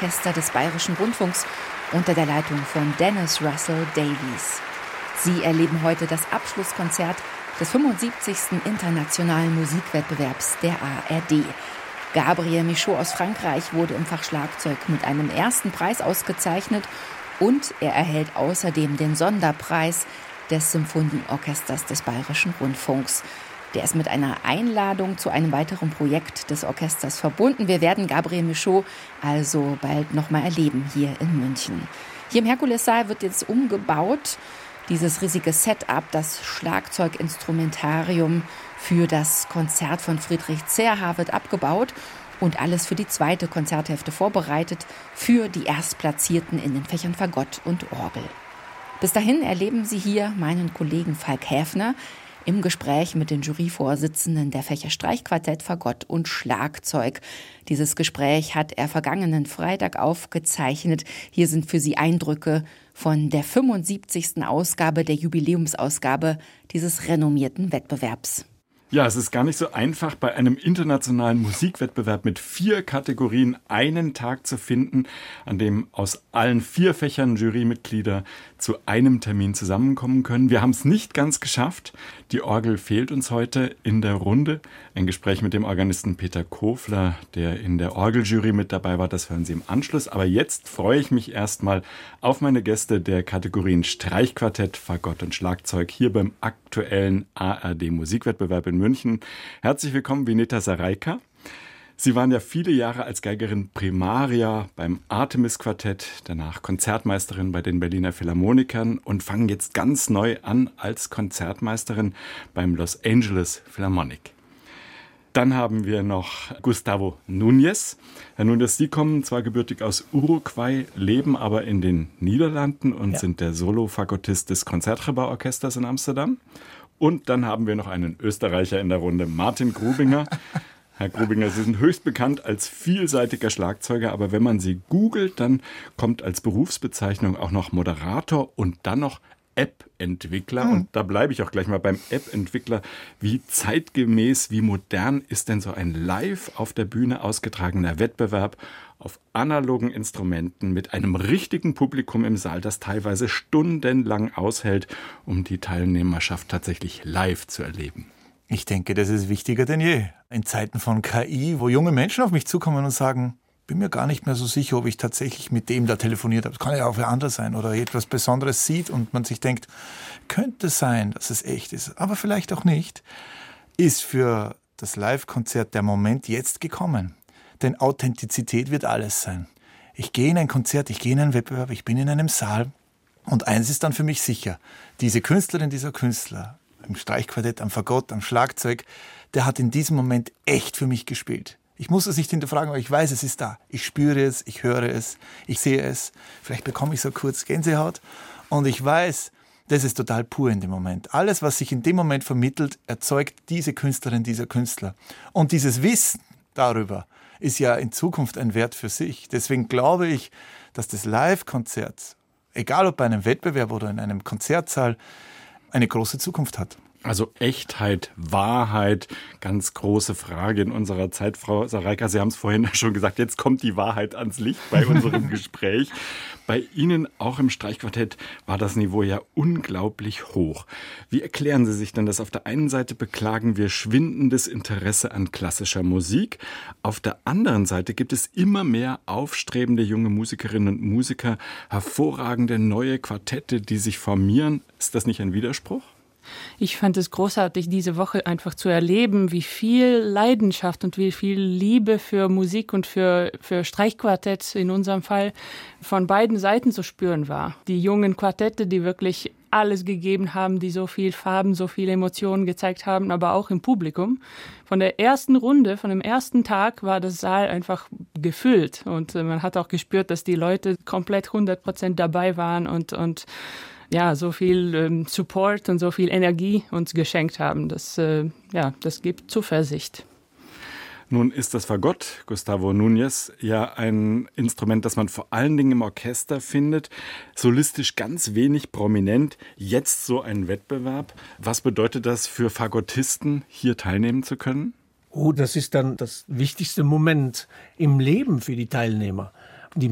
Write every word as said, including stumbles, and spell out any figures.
Symphonieorchester des Bayerischen Rundfunks unter der Leitung von Dennis Russell Davies. Sie erleben heute das Abschlusskonzert des fünfundsiebzigsten Internationalen Musikwettbewerbs der A R D. Gabriel Michaud aus Frankreich wurde im Fach Schlagzeug mit einem ersten Preis ausgezeichnet und er erhält außerdem den Sonderpreis des Symphonieorchesters des Bayerischen Rundfunks. Der ist mit einer Einladung zu einem weiteren Projekt des Orchesters verbunden. Wir werden Gabriel Michaud also bald noch mal erleben hier in München. Hier im Herkulessaal wird jetzt umgebaut. Dieses riesige Setup, das Schlagzeuginstrumentarium für das Konzert von Friedrich Zerha wird abgebaut und alles für die zweite Konzerthälfte vorbereitet für die Erstplatzierten in den Fächern Fagott und Orgel. Bis dahin erleben Sie hier meinen Kollegen Falk Häfner im Gespräch mit den Juryvorsitzenden der Fächer Streichquartett, Fagott und Schlagzeug. Dieses Gespräch hat er vergangenen Freitag aufgezeichnet. Hier sind für Sie Eindrücke von der fünfundsiebzigsten Ausgabe, der Jubiläumsausgabe dieses renommierten Wettbewerbs. Ja, es ist gar nicht so einfach, bei einem internationalen Musikwettbewerb mit vier Kategorien einen Tag zu finden, an dem aus allen vier Fächern Jurymitglieder zu einem Termin zusammenkommen können. Wir haben es nicht ganz geschafft. Die Orgel fehlt uns heute in der Runde. Ein Gespräch mit dem Organisten Peter Kofler, der in der Orgeljury mit dabei war, das hören Sie im Anschluss. Aber jetzt freue ich mich erstmal auf meine Gäste der Kategorien Streichquartett, Fagott und Schlagzeug hier beim aktuellen A R D-Musikwettbewerb in München. Herzlich willkommen, Vineta Sareika. Sie waren ja viele Jahre als Geigerin Primaria beim Artemis-Quartett, danach Konzertmeisterin bei den Berliner Philharmonikern und fangen jetzt ganz neu an als Konzertmeisterin beim Los Angeles Philharmonic. Dann haben wir noch Gustavo Núñez. Herr Núñez, Sie kommen zwar gebürtig aus Uruguay, leben aber in den Niederlanden und ja. sind der Solo-Fagottist des Concertgebouw-Orchesters in Amsterdam. Und dann haben wir noch einen Österreicher in der Runde, Martin Grubinger. Herr Grubinger, Sie sind höchst bekannt als vielseitiger Schlagzeuger, aber wenn man Sie googelt, dann kommt als Berufsbezeichnung auch noch Moderator und dann noch App-Entwickler. Mhm. Und da bleibe ich auch gleich mal beim App-Entwickler. Wie zeitgemäß, wie modern ist denn so ein live auf der Bühne ausgetragener Wettbewerb auf analogen Instrumenten mit einem richtigen Publikum im Saal, das teilweise stundenlang aushält, um die Teilnehmerschaft tatsächlich live zu erleben? Ich denke, das ist wichtiger denn je. In Zeiten von K I, wo junge Menschen auf mich zukommen und sagen, bin mir gar nicht mehr so sicher, ob ich tatsächlich mit dem da telefoniert habe. Das kann ja auch wer anders sein oder etwas Besonderes sieht und man sich denkt, könnte sein, dass es echt ist, aber vielleicht auch nicht, ist für das Live-Konzert der Moment jetzt gekommen. Denn Authentizität wird alles sein. Ich gehe in ein Konzert, ich gehe in einen Wettbewerb, ich bin in einem Saal und eins ist dann für mich sicher, diese Künstlerin, dieser Künstler, im Streichquartett, am Fagott, am Schlagzeug, der hat in diesem Moment echt für mich gespielt. Ich muss es nicht hinterfragen, aber ich weiß, es ist da. Ich spüre es, ich höre es, ich sehe es. Vielleicht bekomme ich so kurz Gänsehaut. Und ich weiß, das ist total pur in dem Moment. Alles, was sich in dem Moment vermittelt, erzeugt diese Künstlerin, dieser Künstler. Und dieses Wissen darüber ist ja in Zukunft ein Wert für sich. Deswegen glaube ich, dass das Live-Konzert, egal ob bei einem Wettbewerb oder in einem Konzertsaal, eine große Zukunft hat. Also Echtheit, Wahrheit, ganz große Frage in unserer Zeit. Frau Sareika, Sie haben es vorhin schon gesagt, jetzt kommt die Wahrheit ans Licht bei unserem Gespräch. Bei Ihnen, auch im Streichquartett, war das Niveau ja unglaublich hoch. Wie erklären Sie sich denn das? Auf der einen Seite beklagen wir schwindendes Interesse an klassischer Musik. Auf der anderen Seite gibt es immer mehr aufstrebende junge Musikerinnen und Musiker, hervorragende neue Quartette, die sich formieren. Ist das nicht ein Widerspruch? Ich fand es großartig, diese Woche einfach zu erleben, wie viel Leidenschaft und wie viel Liebe für Musik und für, für Streichquartett in unserem Fall von beiden Seiten zu spüren war. Die jungen Quartette, die wirklich alles gegeben haben, die so viel Farben, so viele Emotionen gezeigt haben, aber auch im Publikum. Von der ersten Runde, von dem ersten Tag war das Saal einfach gefüllt und man hat auch gespürt, dass die Leute komplett hundert Prozent dabei waren und, und ja, so viel ähm, Support und so viel Energie uns geschenkt haben. Das, äh, ja, das gibt Zuversicht. Nun ist das Fagott, Gustavo Núñez, ja ein Instrument, das man vor allen Dingen im Orchester findet. Solistisch ganz wenig prominent. Jetzt so ein Wettbewerb. Was bedeutet das für Fagottisten, hier teilnehmen zu können? Oh, das ist dann das wichtigste Moment im Leben für die Teilnehmer.